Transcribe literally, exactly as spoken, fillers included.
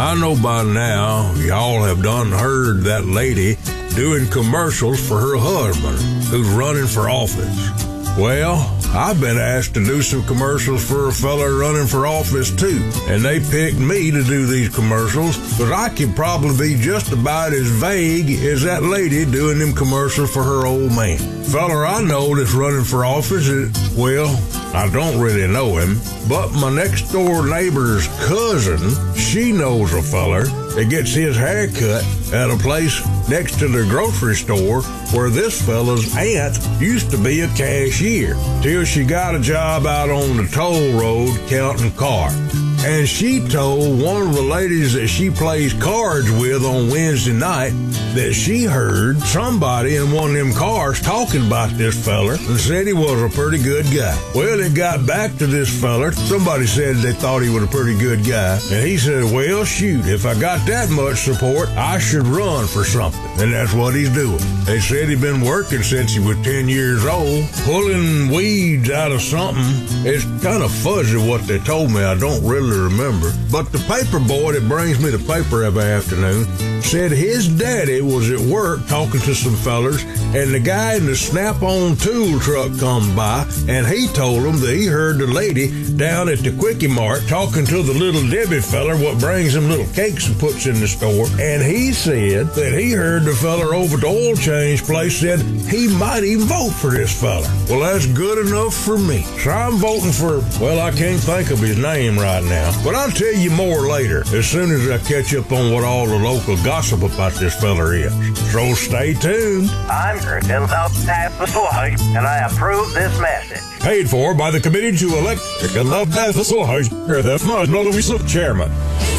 I know by now y'all have done heard that lady doing commercials for her husband who's running for office. Well, I've been asked to do some commercials for a fella running for office too, and they picked me to do these commercials because I can probably be just about as vague as that lady doing them commercials for her old man. Fella I know that's running for office is, well, I don't really know him, but my next door neighbor's cousin, she knows a feller that gets his hair cut at a place next to the grocery store where this fella's aunt used to be a cashier till she got a job out on the toll road counting cards. And she told one of the ladies that she plays cards with on Wednesday night that she heard somebody in one of them cars talking about this feller and said he was a pretty good guy. Well, it got back to this feller. Somebody said they thought he was a pretty good guy. And he said, well, shoot, if I got that much support, I should run for something. And that's what he's doing. They said he'd been working since he was ten years old, pulling weeds out of something. It's kind of fuzzy what they told me. I don't really remember. But the paper boy that brings me the paper every afternoon said his daddy was at work talking to some fellers, and the guy in the Snap-on tool truck come by, and he told him that he heard the lady down at the Quickie Mart talking to the little Debbie feller what brings him little cakes and puts in the store, and he said that he heard the feller over at the oil change place said he might even vote for this feller. Well, that's good enough for me. So I'm voting for, well, I can't think of his name right now, but I'll tell you more later as soon as I catch up on what all the local gossip about this feller is. So stay tuned. I'm Kirkland of Tafasoy, and I approve this message. Paid for by the Committee to Elect Kirkland of Tafasoy, or the Smart Brother Chairman.